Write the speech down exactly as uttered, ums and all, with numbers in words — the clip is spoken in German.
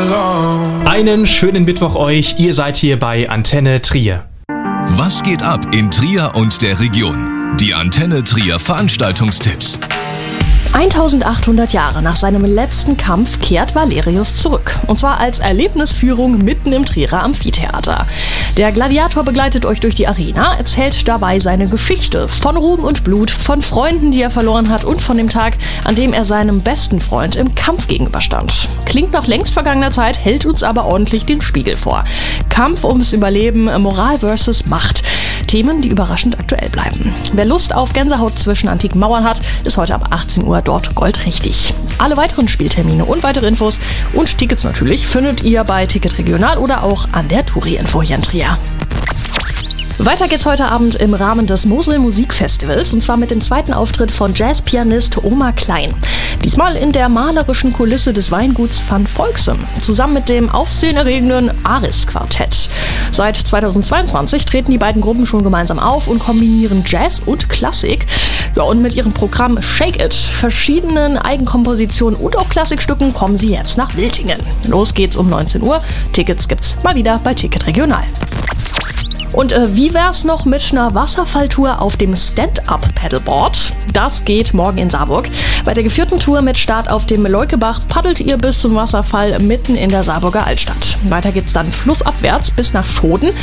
alone. Einen schönen Mittwoch euch, ihr seid hier bei Antenne Trier. Was geht ab in Trier und der Region? Die Antenne Trier Veranstaltungstipps. eintausendachthundert Jahre nach seinem letzten Kampf kehrt Valerius zurück. Und zwar als Erlebnisführung mitten im Trierer Amphitheater. Der Gladiator begleitet euch durch die Arena, erzählt dabei seine Geschichte von Ruhm und Blut, von Freunden, die er verloren hat und von dem Tag, an dem er seinem besten Freund im Kampf gegenüberstand. Klingt nach längst vergangener Zeit, hält uns aber ordentlich den Spiegel vor. Kampf ums Überleben, Moral versus Macht. Themen, die überraschend aktuell bleiben. Wer Lust auf Gänsehaut zwischen antiken Mauern hat, ist heute ab achtzehn Uhr dort goldrichtig. Alle weiteren Spieltermine und weitere Infos und Tickets natürlich findet ihr bei Ticket Regional oder auch an der Touri-Info hier in Trier. Weiter geht's heute Abend im Rahmen des Mosel Musikfestivals und zwar mit dem zweiten Auftritt von Jazzpianist Omar Klein. Diesmal in der malerischen Kulisse des Weinguts Van Volksem, zusammen mit dem aufsehenerregenden Aris-Quartett. Seit zweitausendzweiundzwanzig treten die beiden Gruppen schon gemeinsam auf und kombinieren Jazz und Klassik. Ja, und mit ihrem Programm Shake It, verschiedenen Eigenkompositionen und auch Klassikstücken kommen sie jetzt nach Wiltingen. Los geht's um neunzehn Uhr. Tickets gibt's mal wieder bei Ticket Regional. Und äh, wie wär's noch mit einer Wasserfalltour auf dem Stand-Up-Paddleboard? Das geht morgen in Saarburg. Bei der geführten Tour mit Start auf dem Leukebach paddelt ihr bis zum Wasserfall mitten in der Saarburger Altstadt. Weiter geht's dann flussabwärts bis nach Schoden